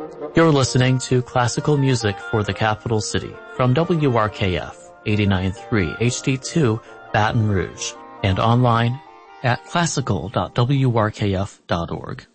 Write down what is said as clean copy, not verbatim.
You're listening to classical music for the capital city from WRKF 89.3 HD2 Baton Rouge and online at classical.wrkf.org.